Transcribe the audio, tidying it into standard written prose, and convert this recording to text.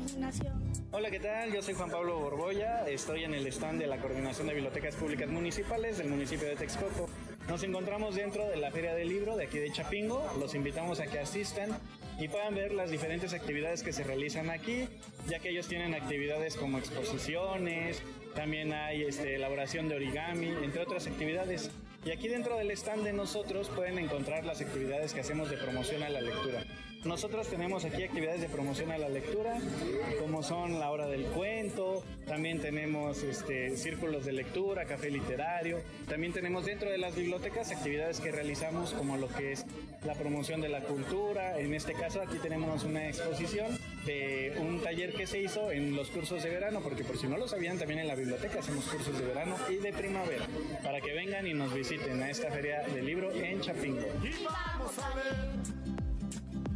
coordinación. Hola, ¿qué tal? Yo soy Juan Pablo Borbolla, estoy en el stand de la Coordinación de Bibliotecas Públicas Municipales del municipio de Texcoco. Nos encontramos dentro de la Feria del Libro de aquí de Chapingo, los invitamos a que asistan y puedan ver las diferentes actividades que se realizan aquí, ya que ellos tienen actividades como exposiciones, también hay elaboración de origami, entre otras actividades. Y aquí dentro del stand de nosotros pueden encontrar las actividades que hacemos de promoción a la lectura. Nosotros tenemos aquí actividades de promoción a la lectura, como son la hora del cuento, también tenemos círculos de lectura, café literario, también tenemos dentro de las bibliotecas actividades que realizamos como lo que es la promoción de la cultura. En este caso aquí tenemos una exposición de un taller que se hizo en los cursos de verano, porque por si no lo sabían, también en la biblioteca hacemos cursos de verano y de primavera, para que vengan y nos visiten a esta feria del libro en Chapingo. Y vamos a ver